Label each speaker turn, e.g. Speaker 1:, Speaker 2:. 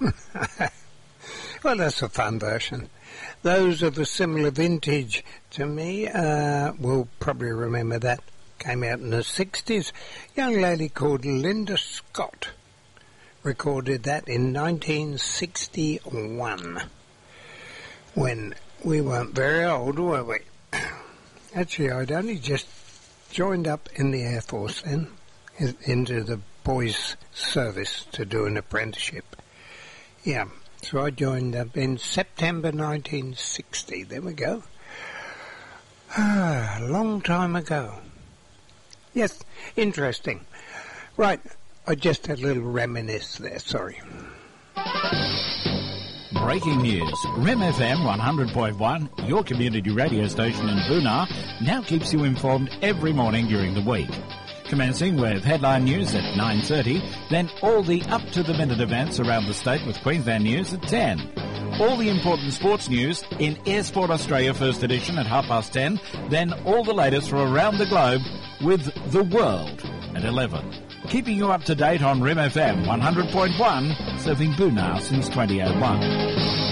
Speaker 1: Well, that's a fun version. Those of a similar vintage to me will probably remember that. Came out in the 60s. Young lady called Linda Scott recorded that in 1961. When we weren't very old, were we? Actually, I'd only just joined up in the Air Force then, into the boys' service to do an apprenticeship. Yeah, so I joined up in September 1960. There we go. A long time ago. Yes, interesting. Right, I just had a little reminisce there, sorry.
Speaker 2: Breaking news. Rem FM 100.1, your community radio station in Boonar, now keeps you informed every morning during the week. Commencing with headline news at 9:30, then all the up-to-the-minute events around the state with Queensland News at 10. All the important sports news in Air Sport Australia First Edition at 10:30, then all the latest from around the globe with The World at 11. Keeping you up to date on Rem FM 100.1, serving Boonar since 2001.